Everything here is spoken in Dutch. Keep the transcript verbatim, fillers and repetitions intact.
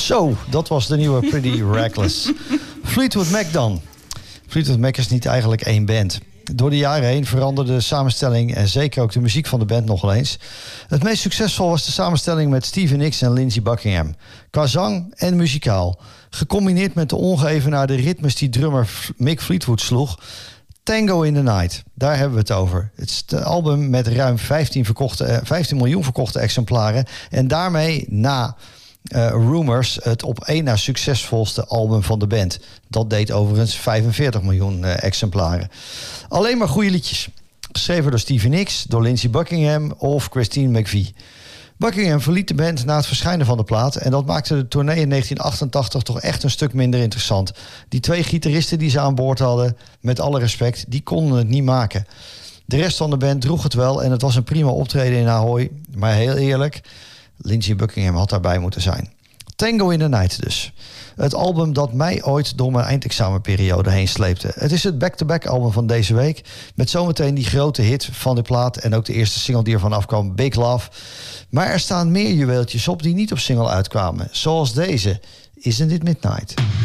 Zo, dat was de nieuwe Pretty Reckless. Fleetwood Mac dan. Fleetwood Mac is niet eigenlijk één band. Door de jaren heen veranderde de samenstelling en zeker ook de muziek van de band nogal eens. Het meest succesvol was de samenstelling met Stevie Nicks en Lindsey Buckingham. Qua zang en muzikaal. Gecombineerd met de ongeëvenaarde ritmes die drummer Mick Fleetwood sloeg. Tango in the Night, daar hebben we het over. Het is het album met ruim vijftien, verkochte, vijftien miljoen verkochte exemplaren. En daarmee na uh, Rumors het op één na succesvolste album van de band. Dat deed overigens vijfenveertig miljoen uh, exemplaren. Alleen maar goede liedjes. Geschreven door Stevie Nicks, door Lindsey Buckingham of Christine McVie. Buckingham verliet de band na het verschijnen van de plaat en dat maakte de tournee in negentien achtentachtig toch echt een stuk minder interessant. Die twee gitaristen die ze aan boord hadden, met alle respect, die konden het niet maken. De rest van de band droeg het wel en het was een prima optreden in Ahoy. Maar heel eerlijk, Lindsey Buckingham had daarbij moeten zijn. Tango in the Night dus. Het album dat mij ooit door mijn eindexamenperiode heen sleepte. Het is het back-to-back album van deze week. Met zometeen die grote hit van de plaat. En ook de eerste single die ervan afkwam, Big Love. Maar er staan meer juweeltjes op die niet op single uitkwamen. Zoals deze, Isn't It Midnight?